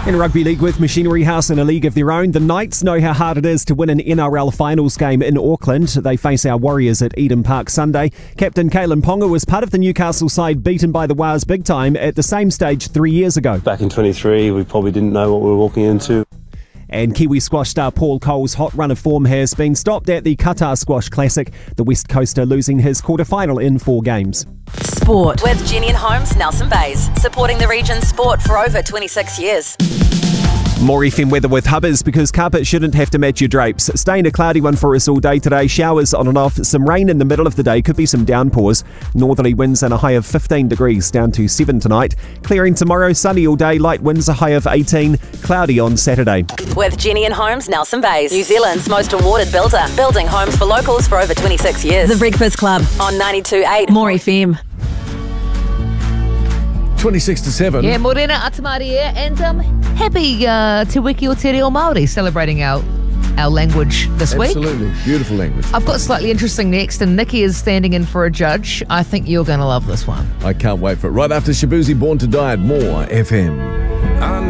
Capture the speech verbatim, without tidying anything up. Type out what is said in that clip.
In rugby league with Machinery House in a league of their own, the Knights know how hard it is to win an N R L finals game in Auckland. They face our Warriors at Eden Park Sunday. Captain Kalen Ponga was part of the Newcastle side beaten by the Wars big time at the same stage three years ago. Back in twenty-three, we probably didn't know what we were walking into. And Kiwi squash star Paul Cole's hot run of form has been stopped at the Qatar Squash Classic, the West Coaster losing his quarter-final in four games. Sport with Jenny and Holmes, Nelson Bays, supporting the region's sport for over twenty-six years. More F M weather with Hubbers, because carpet shouldn't have to match your drapes. Staying a cloudy one for us all day today. Showers on and off. Some rain in the middle of the day. Could be some downpours. Northerly winds and a high of fifteen degrees, down to seven tonight. Clearing tomorrow. Sunny all day. Light winds, a high of eighteen. Cloudy on Saturday. With Jenny and Holmes, Nelson Bays, New Zealand's most awarded builder. Building homes for locals for over twenty-six years. The Breakfast Club on ninety-two point eight. More F M. twenty-six to seven. Yeah, morena atamari here, and um, happy uh, Te Wiki o Te Reo Māori, celebrating our our language this week. Absolutely. Beautiful language. I've got slightly interesting next, and Nikki is standing in for a judge. I think you're going to love this one. I can't wait for it. Right after Shabuzi, Born to Die at More F M.